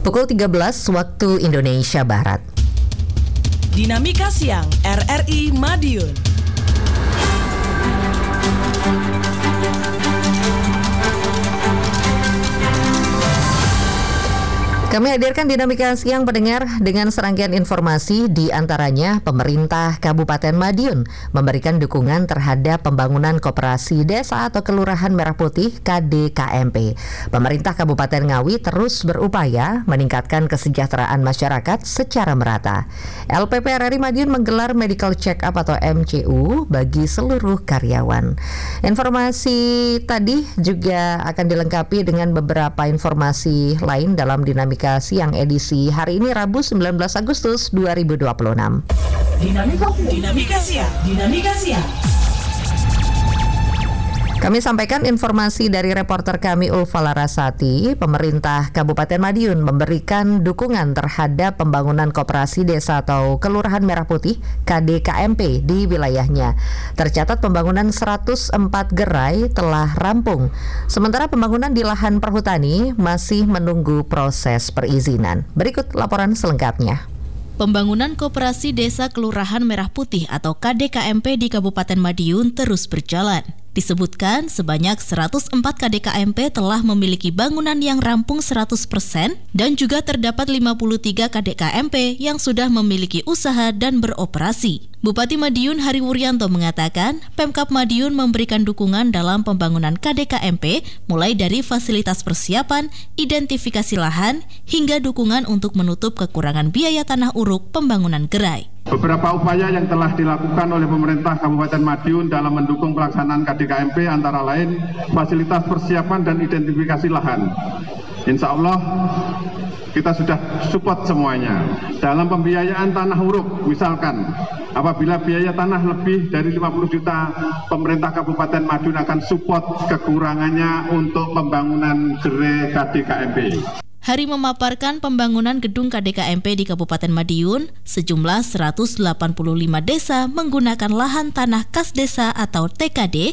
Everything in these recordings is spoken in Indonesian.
Pukul 13 waktu Indonesia Barat. Dinamika Siang RRI Madiun. Kami hadirkan Dinamika Siang pendengar dengan serangkaian informasi, di antaranya pemerintah Kabupaten Madiun memberikan dukungan terhadap pembangunan koperasi desa atau Kelurahan Merah Putih KDKMP. Pemerintah Kabupaten Ngawi terus berupaya meningkatkan kesejahteraan masyarakat secara merata. LPP RRI Madiun menggelar medical check-up atau MCU bagi seluruh karyawan. Informasi tadi juga akan dilengkapi dengan beberapa informasi lain dalam Dinamika Siang edisi hari ini Rabu 19 Agustus 2026. Dinamika Siang. Kami sampaikan informasi dari reporter kami Ulfa Larasati. Pemerintah Kabupaten Madiun memberikan dukungan terhadap pembangunan koperasi desa atau Kelurahan Merah Putih KDKMP di wilayahnya. Tercatat pembangunan 104 gerai telah rampung, sementara pembangunan di lahan perhutani masih menunggu proses perizinan. Berikut laporan selengkapnya. Pembangunan Koperasi Desa Kelurahan Merah Putih atau KDKMP di Kabupaten Madiun terus berjalan. Disebutkan sebanyak 104 KDKMP telah memiliki bangunan yang rampung 100% dan juga terdapat 53 KDKMP yang sudah memiliki usaha dan beroperasi. Bupati Madiun Hari Wuryanto mengatakan, Pemkab Madiun memberikan dukungan dalam pembangunan KDKMP mulai dari fasilitas persiapan, identifikasi lahan, hingga dukungan untuk menutup kekurangan biaya tanah uruk pembangunan gerai. Beberapa upaya yang telah dilakukan oleh pemerintah Kabupaten Madiun dalam mendukung pelaksanaan KDKMP antara lain fasilitas persiapan dan identifikasi lahan. Insya Allah kita sudah support semuanya. Dalam pembiayaan tanah uruk, misalkan apabila biaya tanah lebih dari 50 juta, pemerintah Kabupaten Madiun akan support kekurangannya untuk pembangunan gerai KDKMP. Hari memaparkan pembangunan gedung KDKMP di Kabupaten Madiun, sejumlah 185 desa menggunakan lahan tanah kas desa atau TKD,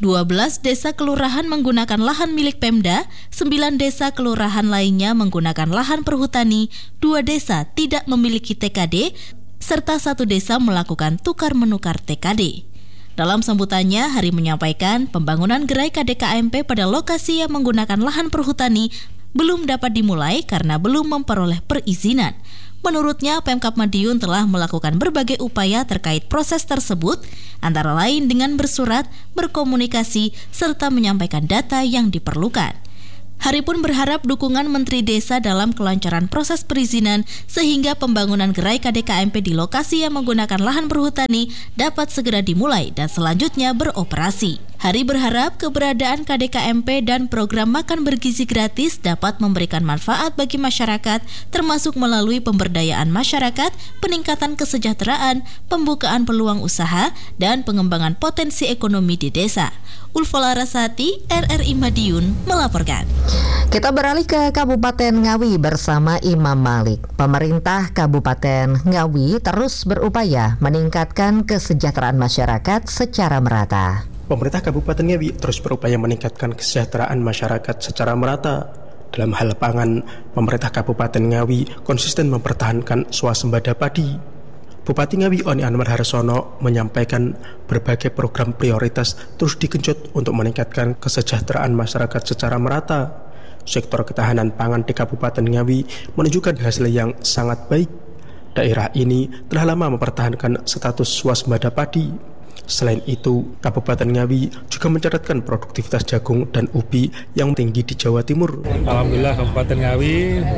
12 desa kelurahan menggunakan lahan milik Pemda, 9 desa kelurahan lainnya menggunakan lahan perhutani, 2 desa tidak memiliki TKD, serta 1 desa melakukan tukar-menukar TKD. Dalam sambutannya, Hari menyampaikan pembangunan gerai KDKMP pada lokasi yang menggunakan lahan perhutani belum dapat dimulai karena belum memperoleh perizinan. Menurutnya, Pemkab Madiun telah melakukan berbagai upaya terkait proses tersebut, antara lain dengan bersurat, berkomunikasi, serta menyampaikan data yang diperlukan. Hari pun berharap dukungan Menteri Desa dalam kelancaran proses perizinan sehingga pembangunan gerai KDKMP di lokasi yang menggunakan lahan perhutani dapat segera dimulai dan selanjutnya beroperasi. Hari berharap keberadaan KDKMP dan program makan bergizi gratis dapat memberikan manfaat bagi masyarakat, termasuk melalui pemberdayaan masyarakat, peningkatan kesejahteraan, pembukaan peluang usaha, dan pengembangan potensi ekonomi di desa. Ulfa Larasati, RRI Madiun melaporkan. Kita beralih ke Kabupaten Ngawi bersama Imam Malik. Pemerintah Kabupaten Ngawi terus berupaya meningkatkan kesejahteraan masyarakat secara merata. Pemerintah Kabupaten Ngawi terus berupaya meningkatkan kesejahteraan masyarakat secara merata. Dalam hal pangan, pemerintah Kabupaten Ngawi konsisten mempertahankan swasembada padi. Bupati Ngawi Oni Anwar Harsono menyampaikan berbagai program prioritas terus digenjot untuk meningkatkan kesejahteraan masyarakat secara merata. Sektor ketahanan pangan di Kabupaten Ngawi menunjukkan hasil yang sangat baik. Daerah ini telah lama mempertahankan status swasembada padi. Selain itu, Kabupaten Ngawi juga mencatatkan produktivitas jagung dan ubi yang tinggi di Jawa Timur. Alhamdulillah Kabupaten Ngawi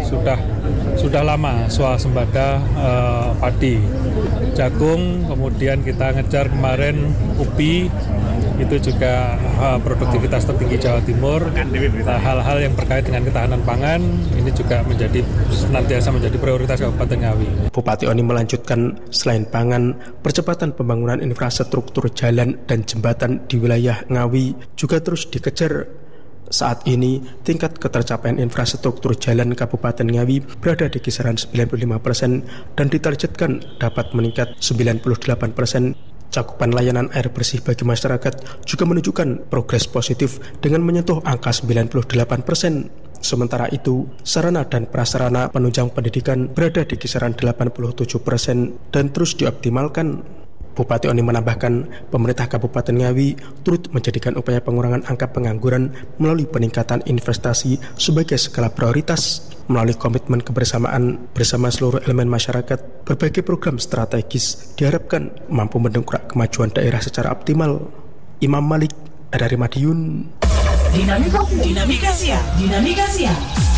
sudah lama swasembada padi. Jagung, kemudian kita ngejar kemarin ubi, itu juga produktivitas tertinggi Jawa Timur. Nah, hal-hal yang berkait dengan ketahanan pangan ini juga senantiasa menjadi prioritas Kabupaten Ngawi. Bupati Oni melanjutkan, selain pangan, percepatan pembangunan infrastruktur jalan dan jembatan di wilayah Ngawi juga terus dikejar. Saat ini, tingkat ketercapaian infrastruktur jalan Kabupaten Ngawi berada di kisaran 95% dan ditargetkan dapat meningkat 98%. Cakupan layanan air bersih bagi masyarakat juga menunjukkan progres positif dengan menyentuh angka 98%. Sementara itu, sarana dan prasarana penunjang pendidikan berada di kisaran 87% dan terus dioptimalkan. Bupati Oni menambahkan, pemerintah Kabupaten Ngawi turut menjadikan upaya pengurangan angka pengangguran melalui peningkatan investasi sebagai skala prioritas. Melalui komitmen kebersamaan bersama seluruh elemen masyarakat, berbagai program strategis diharapkan mampu mendongkrak kemajuan daerah secara optimal. Imam Malik, RRI Madiun. Dinamika Siang.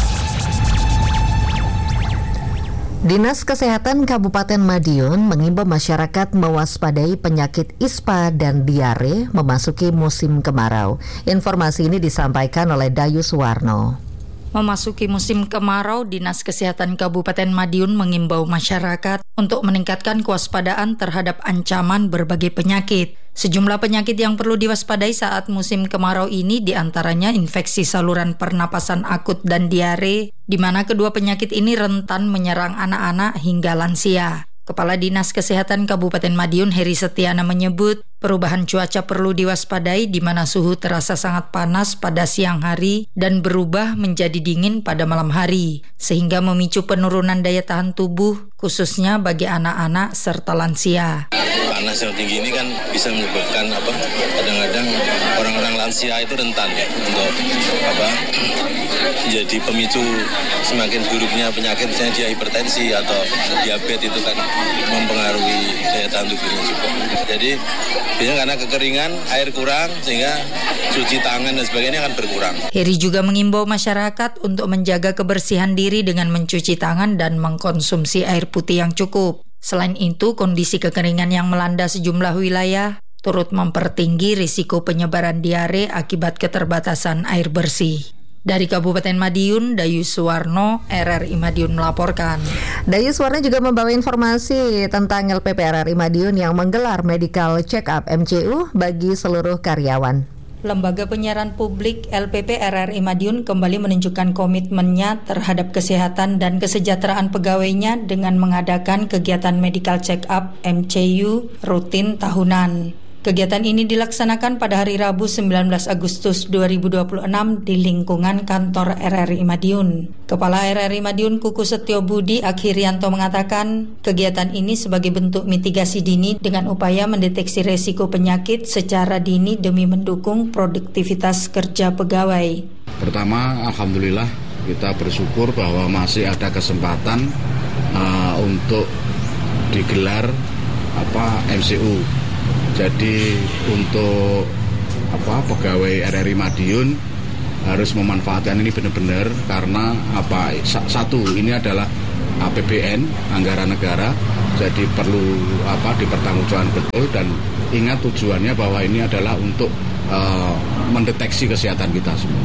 Dinas Kesehatan Kabupaten Madiun mengimbau masyarakat mewaspadai penyakit ispa dan diare memasuki musim kemarau. Informasi ini disampaikan oleh Dayu Suwarno. Memasuki musim kemarau, Dinas Kesehatan Kabupaten Madiun mengimbau masyarakat untuk meningkatkan kewaspadaan terhadap ancaman berbagai penyakit. Sejumlah penyakit yang perlu diwaspadai saat musim kemarau ini diantaranya infeksi saluran pernapasan akut dan diare, di mana kedua penyakit ini rentan menyerang anak-anak hingga lansia. Kepala Dinas Kesehatan Kabupaten Madiun Heri Setiana menyebut perubahan cuaca perlu diwaspadai di mana suhu terasa sangat panas pada siang hari dan berubah menjadi dingin pada malam hari, sehingga memicu penurunan daya tahan tubuh khususnya bagi anak-anak serta lansia. Panas yang tinggi ini kan bisa menyebabkan kadang-kadang orang-orang lansia itu rentan ya untuk jadi pemicu semakin buruknya penyakit, misalnya dia hipertensi atau diabetes, itu kan mempengaruhi daya tahan tubuhnya juga. Jadi biasanya karena kekeringan, air kurang, sehingga cuci tangan dan sebagainya akan berkurang. Heri juga mengimbau masyarakat untuk menjaga kebersihan diri dengan mencuci tangan dan mengkonsumsi air putih yang cukup. Selain itu, kondisi kekeringan yang melanda sejumlah wilayah turut mempertinggi risiko penyebaran diare akibat keterbatasan air bersih. Dari Kabupaten Madiun, Dayu Suwarno, RRI Madiun melaporkan. Dayu Suwarno juga membawa informasi tentang LPP RRI Madiun yang menggelar medical check-up MCU bagi seluruh karyawan. Lembaga Penyiaran Publik LPP RRI Madiun kembali menunjukkan komitmennya terhadap kesehatan dan kesejahteraan pegawainya dengan mengadakan kegiatan medical check-up MCU rutin tahunan. Kegiatan ini dilaksanakan pada hari Rabu 19 Agustus 2026 di lingkungan kantor RRI Madiun. Kepala RRI Madiun Kuku Setio Budi Akhirianto mengatakan, kegiatan ini sebagai bentuk mitigasi dini dengan upaya mendeteksi resiko penyakit secara dini demi mendukung produktivitas kerja pegawai. Pertama, alhamdulillah kita bersyukur bahwa masih ada kesempatan untuk digelar MCU. Jadi untuk pegawai RRI Madiun harus memanfaatkan ini benar-benar karena satu, ini adalah APBN, anggaran negara, jadi perlu dipertanggungjawabkan betul, dan ingat tujuannya bahwa ini adalah untuk mendeteksi kesehatan kita semua.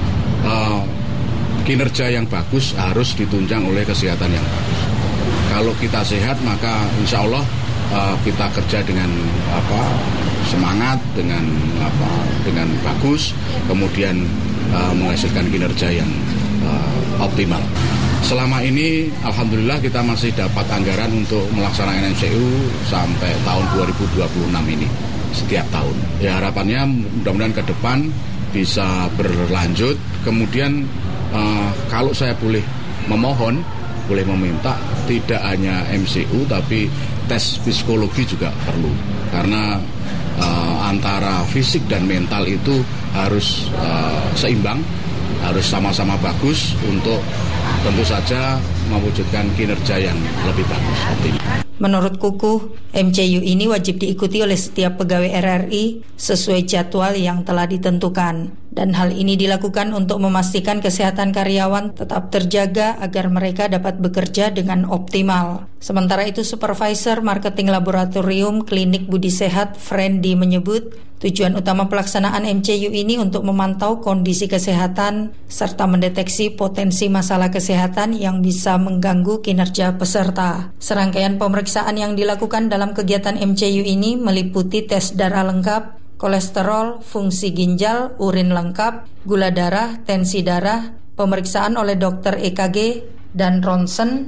Kinerja yang bagus harus ditunjang oleh kesehatan yang bagus. Kalau kita sehat, maka insya Allah kita kerja dengan semangat, dengan bagus, kemudian menghasilkan kinerja yang optimal. Selama ini alhamdulillah kita masih dapat anggaran untuk melaksanakan MCU sampai tahun 2026 ini setiap tahun. Ya, harapannya mudah-mudahan ke depan bisa berlanjut. Kemudian kalau saya boleh memohon, boleh meminta, tidak hanya MCU tapi tes psikologi juga perlu, karena antara fisik dan mental itu harus seimbang, harus sama-sama bagus untuk tentu saja mewujudkan kinerja yang lebih bagus. Menurut Kukuh, MCU ini wajib diikuti oleh setiap pegawai RRI sesuai jadwal yang telah ditentukan. Dan hal ini dilakukan untuk memastikan kesehatan karyawan tetap terjaga agar mereka dapat bekerja dengan optimal. Sementara itu, Supervisor Marketing Laboratorium Klinik Budi Sehat, Friendly, menyebut tujuan utama pelaksanaan MCU ini untuk memantau kondisi kesehatan serta mendeteksi potensi masalah kesehatan yang bisa mengganggu kinerja peserta. Serangkaian pemeriksaan yang dilakukan dalam kegiatan MCU ini meliputi tes darah lengkap, kolesterol, fungsi ginjal, urin lengkap, gula darah, tensi darah, pemeriksaan oleh dokter EKG dan ronsen,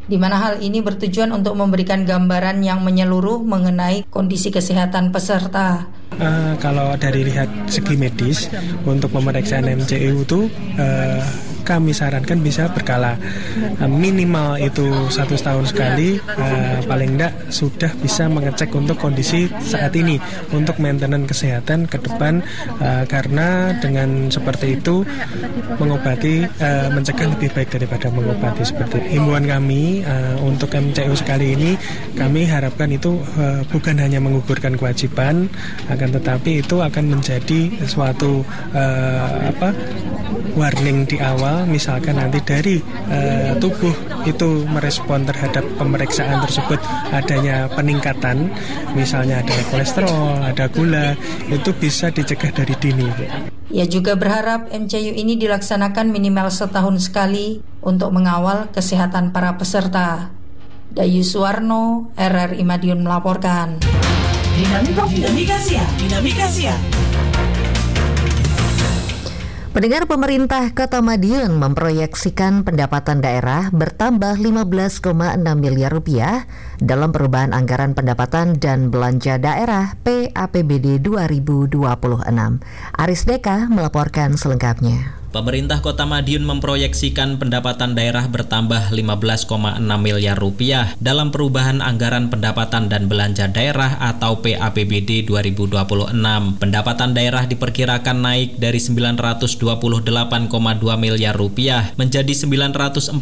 di mana hal ini bertujuan untuk memberikan gambaran yang menyeluruh mengenai kondisi kesehatan peserta. Kalau dari lihat segi medis, untuk pemeriksaan MCU itu kami sarankan bisa berkala, minimal itu 1 tahun sekali, paling tidak sudah bisa mengecek untuk kondisi saat ini untuk maintenance kesehatan ke depan, karena dengan seperti itu mengobati, mencegah lebih baik daripada mengobati. Seperti himbauan kami untuk MCU sekali ini, kami harapkan itu bukan hanya menggugurkan kewajiban, akan tetapi itu akan menjadi suatu warning di awal. Misalkan nanti dari tubuh itu merespon terhadap pemeriksaan tersebut adanya peningkatan, misalnya ada kolesterol, ada gula, itu bisa dicegah dari dini. Ia juga berharap MCU ini dilaksanakan minimal setahun sekali untuk mengawal kesehatan para peserta. Dayu Suwarno, RRI Madiun melaporkan. Dinamika Siang. Pendengar, pemerintah Kota Madiun memproyeksikan pendapatan daerah bertambah 15,6 miliar rupiah dalam perubahan anggaran pendapatan dan belanja daerah PAPBD 2026. Aris Deka melaporkan selengkapnya. Pemerintah Kota Madiun memproyeksikan pendapatan daerah bertambah 15,6 miliar rupiah dalam perubahan anggaran pendapatan dan belanja daerah atau PAPBD 2026. Pendapatan daerah diperkirakan naik dari 928,2 miliar rupiah menjadi 943,8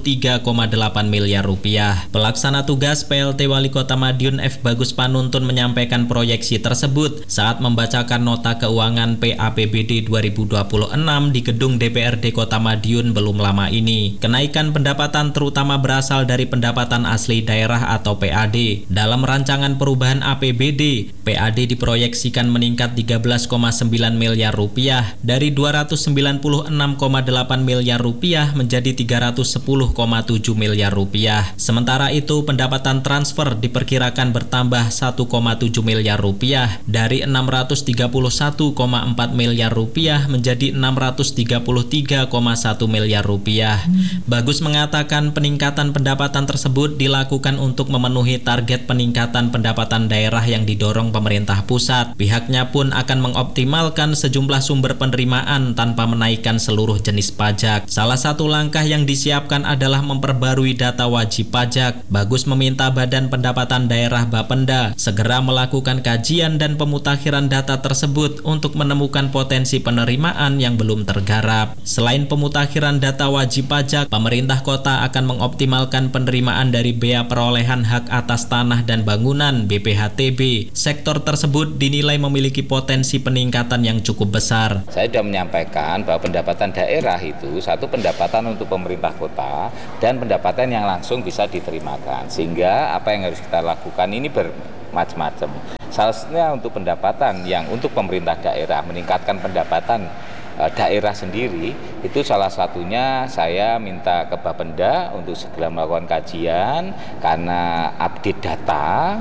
miliar rupiah. Pelaksana tugas PLT Wali Kota Madiun F. Bagus Panuntun menyampaikan proyeksi tersebut saat membacakan nota keuangan PAPBD 2026 di Gedung DPRD Kota Madiun belum lama ini. Kenaikan pendapatan terutama berasal dari pendapatan asli daerah atau PAD. Dalam rancangan perubahan APBD, PAD diproyeksikan meningkat 13,9 miliar rupiah dari 296,8 miliar rupiah menjadi 310,7 miliar rupiah. Sementara itu, pendapatan transfer diperkirakan bertambah 1,7 miliar rupiah dari 631,4 miliar rupiah menjadi 633,1 miliar rupiah. Bagus mengatakan peningkatan pendapatan tersebut dilakukan untuk memenuhi target peningkatan pendapatan daerah yang didorong pemerintah pusat. Pihaknya pun akan mengoptimalkan sejumlah sumber penerimaan tanpa menaikkan seluruh jenis pajak. Salah satu langkah yang disiapkan adalah memperbarui data wajib pajak. Bagus meminta Badan Pendapatan Daerah Bapenda segera melakukan kajian dan pemutakhiran data tersebut untuk menemukan potensi penerimaan yang belum tergarap. Selain pemutakhiran data wajib pajak, pemerintah kota akan mengoptimalkan penerimaan dari bea perolehan hak atas tanah dan bangunan (BPHTB). Sektor tersebut dinilai memiliki potensi peningkatan yang cukup besar. Saya sudah menyampaikan bahwa pendapatan daerah itu satu pendapatan untuk pemerintah kota dan pendapatan yang langsung bisa diterimakan. Sehingga apa yang harus kita lakukan ini bermacam-macam. Salah satunya untuk pendapatan yang untuk pemerintah daerah, meningkatkan pendapatan daerah sendiri, itu salah satunya saya minta ke Bapenda untuk segera melakukan kajian karena update data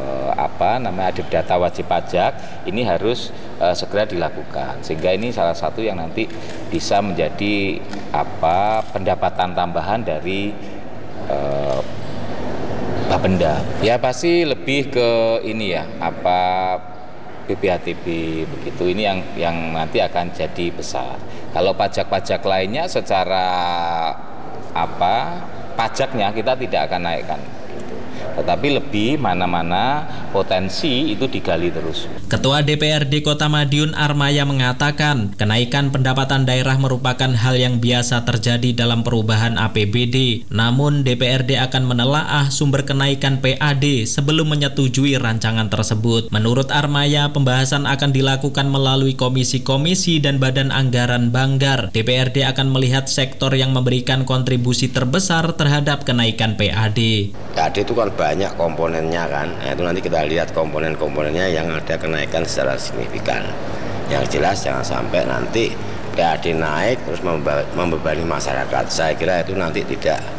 update data wajib pajak ini harus segera dilakukan, sehingga ini salah satu yang nanti bisa menjadi pendapatan tambahan dari Bapenda. Ya pasti lebih ke ini ya BPHTB begitu, ini yang nanti akan jadi besar. Kalau pajak-pajak lainnya secara pajaknya kita tidak akan naikkan gitu. Tetapi lebih mana-mana potensi itu digali terus. Ketua DPRD Kota Madiun Armaya mengatakan, kenaikan pendapatan daerah merupakan hal yang biasa terjadi dalam perubahan APBD. Namun DPRD akan menelaah sumber kenaikan PAD sebelum menyetujui rancangan tersebut. Menurut Armaya, pembahasan akan dilakukan melalui komisi-komisi dan badan anggaran Banggar. DPRD akan melihat sektor yang memberikan kontribusi terbesar terhadap kenaikan PAD. PAD itu kan banyak komponennya kan, itu nanti kita lihat komponen-komponennya yang ada kenaikan secara signifikan. Yang jelas jangan sampai nanti PAD naik terus membebani masyarakat. Saya kira itu nanti tidak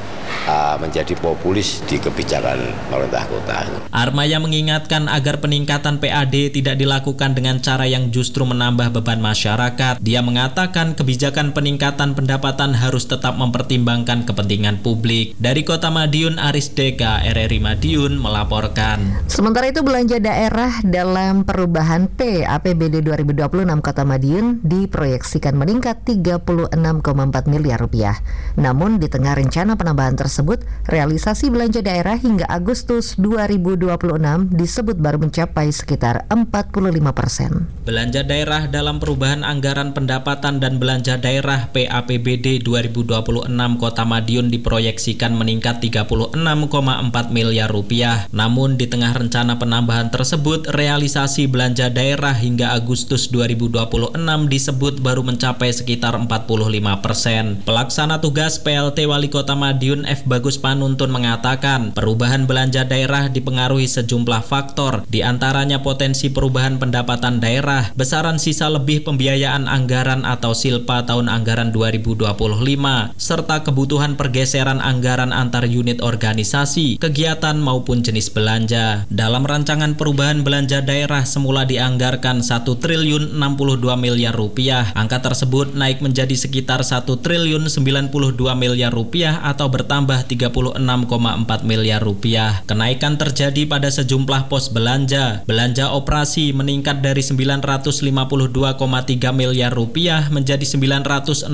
menjadi populis di kebijakan pemerintah kota. Armaya mengingatkan agar peningkatan PAD tidak dilakukan dengan cara yang justru menambah beban masyarakat. Dia mengatakan kebijakan peningkatan pendapatan harus tetap mempertimbangkan kepentingan publik. Dari Kota Madiun, Aris Deka, RRI Madiun melaporkan. Sementara itu belanja daerah dalam perubahan PAPBD 2026 Kota Madiun diproyeksikan meningkat 36,4 miliar rupiah. Namun di tengah rencana penambahan tersebut, realisasi belanja daerah hingga Agustus 2026 disebut baru mencapai sekitar 45%. Belanja daerah dalam perubahan anggaran pendapatan dan belanja daerah PAPBD 2026 Kota Madiun diproyeksikan meningkat 36,4 miliar rupiah. Namun di tengah rencana penambahan tersebut, realisasi belanja daerah hingga Agustus 2026 disebut baru mencapai sekitar 45%. Pelaksana tugas PLT Wali Kota Madiun F. Bagus Panuntun mengatakan perubahan belanja daerah dipengaruhi sejumlah faktor, di antaranya potensi perubahan pendapatan daerah, besaran sisa lebih pembiayaan anggaran atau silpa tahun anggaran 2025, serta kebutuhan pergeseran anggaran antar unit organisasi, kegiatan maupun jenis belanja. Dalam rancangan perubahan belanja daerah semula dianggarkan 1 triliun 62 miliar rupiah. Angka tersebut naik menjadi sekitar 1 triliun 92 miliar rupiah atau bertambah 36,4 miliar rupiah. Kenaikan terjadi pada sejumlah pos belanja. Belanja operasi meningkat dari 952,3 miliar rupiah menjadi 969,3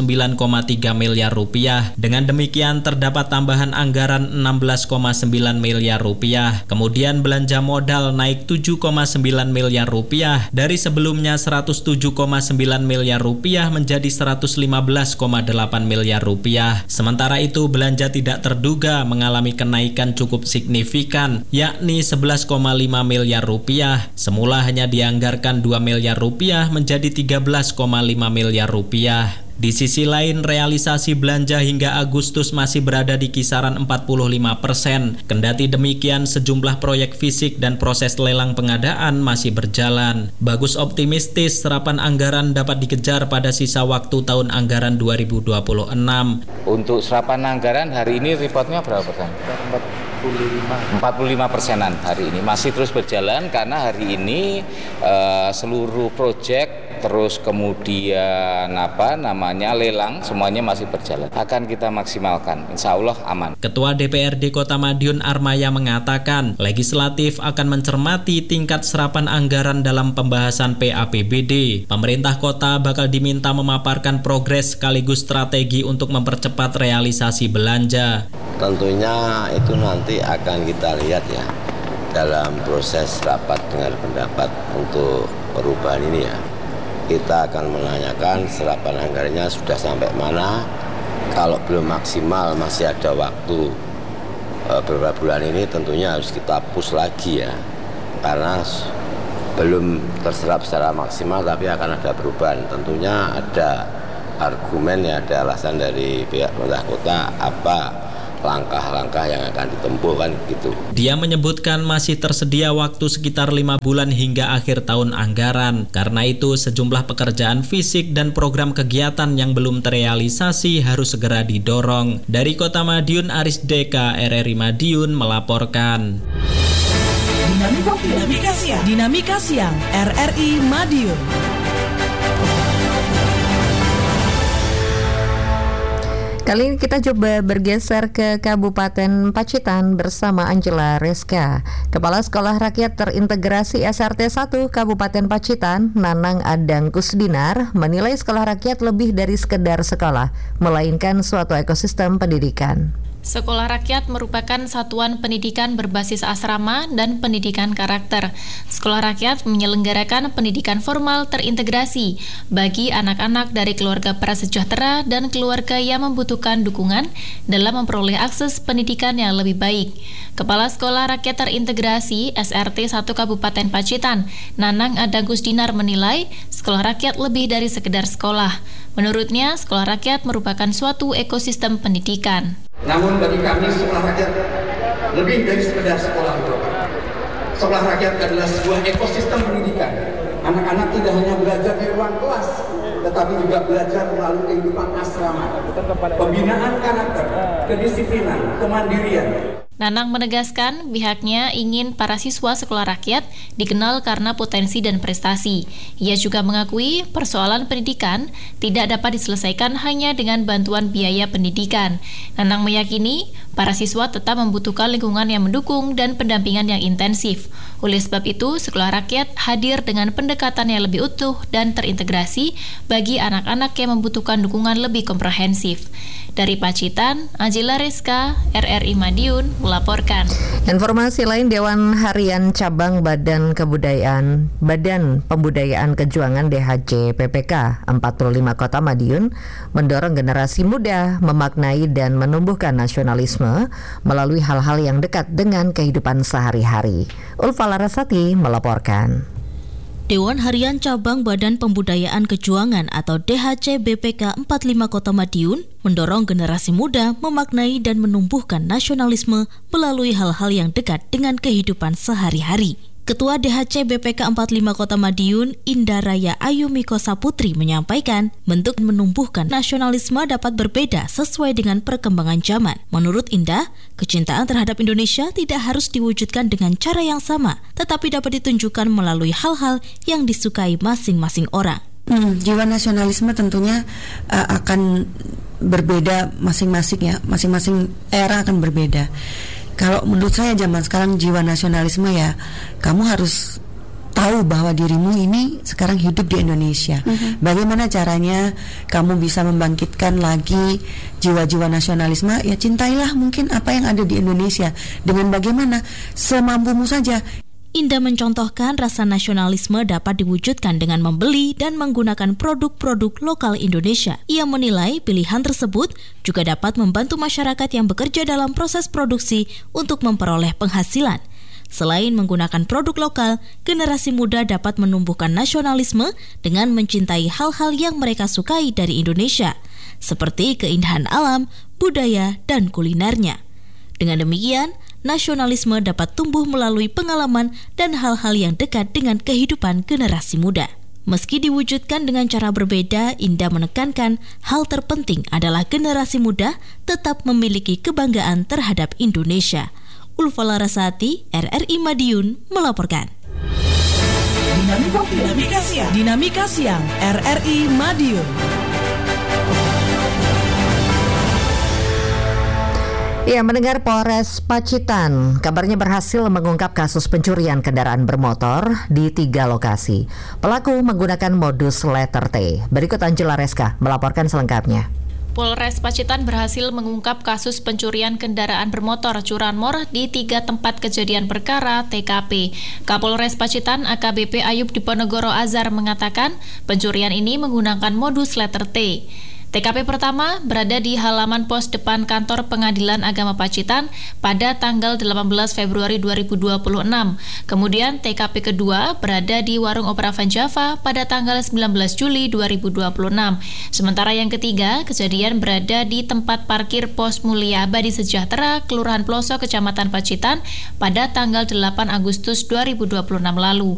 miliar rupiah. Dengan demikian terdapat tambahan anggaran 16,9 miliar rupiah. Kemudian belanja modal naik 7,9 miliar rupiah dari sebelumnya 107,9 miliar rupiah menjadi 115,8 miliar rupiah. Sementara itu belanja tidak terduga mengalami kenaikan cukup signifikan, yakni 11,5 miliar rupiah. Semula hanya dianggarkan 2 miliar rupiah menjadi 13,5 miliar rupiah. Di sisi lain, realisasi belanja hingga Agustus masih berada di kisaran 45%. Kendati demikian, sejumlah proyek fisik dan proses lelang pengadaan masih berjalan. Bagus optimistis serapan anggaran dapat dikejar pada sisa waktu tahun anggaran 2026. Untuk serapan anggaran hari ini reportnya berapa persen? 45%-an hari ini masih terus berjalan karena hari ini seluruh proyek terus kemudian lelang semuanya masih berjalan. Akan kita maksimalkan, insya Allah aman. Ketua DPRD Kota Madiun Armaya mengatakan legislatif akan mencermati tingkat serapan anggaran dalam pembahasan PAPBD. Pemerintah kota bakal diminta memaparkan progres sekaligus strategi untuk mempercepat realisasi belanja. Tentunya itu nanti akan kita lihat ya dalam proses rapat dengar pendapat untuk perubahan ini ya. Kita akan menanyakan serapan anggarannya sudah sampai mana. Kalau belum maksimal masih ada waktu beberapa bulan ini, tentunya harus kita push lagi ya, karena belum terserap secara maksimal tapi akan ada perubahan. Tentunya ada argumen ya, ada alasan dari pihak pemerintah kota apa langkah-langkah yang akan ditempuh kan gitu. Dia menyebutkan masih tersedia waktu sekitar 5 bulan hingga akhir tahun anggaran. Karena itu sejumlah pekerjaan fisik dan program kegiatan yang belum terrealisasi harus segera didorong. Dari Kota Madiun, Aris Deka, RRI Madiun melaporkan. Dinamika Siang, RRI Madiun. Kali ini kita coba bergeser ke Kabupaten Pacitan bersama Angela Reska. Kepala Sekolah Rakyat Terintegrasi SRT 1 Kabupaten Pacitan, Nanang Adang Kusdinar, menilai sekolah rakyat lebih dari sekedar sekolah, melainkan suatu ekosistem pendidikan. Sekolah rakyat merupakan satuan pendidikan berbasis asrama dan pendidikan karakter. Sekolah rakyat menyelenggarakan pendidikan formal terintegrasi bagi anak-anak dari keluarga prasejahtera dan keluarga yang membutuhkan dukungan dalam memperoleh akses pendidikan yang lebih baik. Kepala Sekolah Rakyat Terintegrasi SRT 1 Kabupaten Pacitan, Nanang Adang Kusdinar menilai sekolah rakyat lebih dari sekedar sekolah. Menurutnya, sekolah rakyat merupakan suatu ekosistem pendidikan. Namun bagi kami sekolah rakyat lebih dari sekedar sekolah itu. Sekolah rakyat adalah sebuah ekosistem pendidikan. Anak-anak tidak hanya belajar di ruang kelas, tetapi juga belajar melalui kehidupan asrama, pembinaan karakter, kedisiplinan, kemandirian. Nanang menegaskan pihaknya ingin para siswa sekolah rakyat dikenal karena potensi dan prestasi. Ia juga mengakui persoalan pendidikan tidak dapat diselesaikan hanya dengan bantuan biaya pendidikan. Nanang meyakini para siswa tetap membutuhkan lingkungan yang mendukung dan pendampingan yang intensif. Oleh sebab itu, sekolah rakyat hadir dengan pendekatan yang lebih utuh dan terintegrasi bagi anak-anak yang membutuhkan dukungan lebih komprehensif. Dari Pacitan, Angela Rizka, RRI Madiun, melaporkan. Informasi lain, Dewan Harian Cabang Badan Pembudayaan Kejuangan DHC PPK 45 Kota Madiun mendorong generasi muda memaknai dan menumbuhkan nasionalisme melalui hal-hal yang dekat dengan kehidupan sehari-hari. Ulfa Larasati melaporkan. Dewan Harian Cabang Badan Pembudayaan Kejuangan atau DHC BPK 45 Kota Madiun mendorong generasi muda memaknai dan menumbuhkan nasionalisme melalui hal-hal yang dekat dengan kehidupan sehari-hari. Ketua DHC BPK 45 Kota Madiun, Indaraya Ayumiko Saputri menyampaikan, bentuk menumbuhkan nasionalisme dapat berbeda sesuai dengan perkembangan zaman. Menurut Indah, kecintaan terhadap Indonesia tidak harus diwujudkan dengan cara yang sama, tetapi dapat ditunjukkan melalui hal-hal yang disukai masing-masing orang. Jiwa nasionalisme tentunya akan berbeda masing-masing ya, masing-masing era akan berbeda. Kalau menurut saya zaman sekarang jiwa nasionalisme ya, kamu harus tahu bahwa dirimu ini sekarang hidup di Indonesia. Bagaimana caranya kamu bisa membangkitkan lagi jiwa-jiwa nasionalisme? Ya cintailah mungkin apa yang ada di Indonesia dengan bagaimana semampumu saja. Indah mencontohkan rasa nasionalisme dapat diwujudkan dengan membeli dan menggunakan produk-produk lokal Indonesia. Ia menilai pilihan tersebut juga dapat membantu masyarakat yang bekerja dalam proses produksi untuk memperoleh penghasilan. Selain menggunakan produk lokal, generasi muda dapat menumbuhkan nasionalisme dengan mencintai hal-hal yang mereka sukai dari Indonesia, seperti keindahan alam, budaya, dan kulinernya. Dengan demikian, nasionalisme dapat tumbuh melalui pengalaman dan hal-hal yang dekat dengan kehidupan generasi muda. Meski diwujudkan dengan cara berbeda, Indah menekankan hal terpenting adalah generasi muda tetap memiliki kebanggaan terhadap Indonesia. Ulfa Larasati, RRI Madiun, melaporkan. Dinamika Siang, RRI Madiun. Ya, mendengar Polres Pacitan kabarnya berhasil mengungkap kasus pencurian kendaraan bermotor di 3 lokasi. Pelaku menggunakan modus letter T. Berikut Angela Reska melaporkan selengkapnya. Polres Pacitan berhasil mengungkap kasus pencurian kendaraan bermotor curanmor di 3 tempat kejadian perkara TKP. Kapolres Pacitan AKBP Ayub Diponegoro Azhar mengatakan pencurian ini menggunakan modus letter T. TKP pertama berada di halaman pos depan kantor Pengadilan Agama Pacitan pada tanggal 18 Februari 2026. Kemudian TKP kedua berada di Warung Opera Van Java pada tanggal 19 Juli 2026. Sementara yang ketiga, kejadian berada di tempat parkir Pos Mulia Abadi Sejahtera, Kelurahan Ploso, Kecamatan Pacitan pada tanggal 8 Agustus 2026 lalu.